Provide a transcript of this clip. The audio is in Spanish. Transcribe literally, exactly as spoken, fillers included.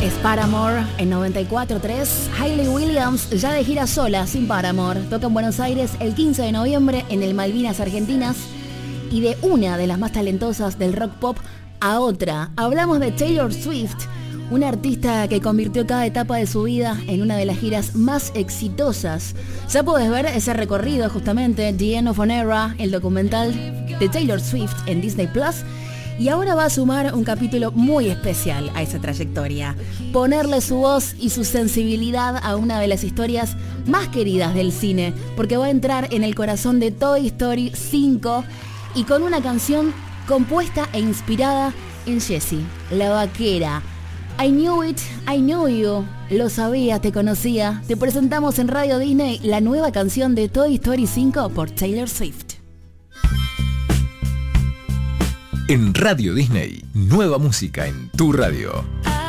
Es Paramore en noventa y cuatro punto tres. Hayley Williams ya de gira sola, sin Paramore. Toca en Buenos Aires el quince de noviembre en el Malvinas Argentinas. Y de una de las más talentosas del rock pop a otra. Hablamos de Taylor Swift, una artista que convirtió cada etapa de su vida en una de las giras más exitosas. Ya podés ver ese recorrido justamente, The End of an Era, el documental de Taylor Swift en Disney Plus. Y ahora va a sumar un capítulo muy especial a esa trayectoria. Ponerle su voz y su sensibilidad a una de las historias más queridas del cine, porque va a entrar en el corazón de Toy Story cinco y con una canción compuesta e inspirada en Jessie, la vaquera. I knew it, I knew you. Lo sabía, te conocía. Te presentamos en Radio Disney la nueva canción de Toy Story cinco por Taylor Swift. En Radio Disney, nueva música en tu radio.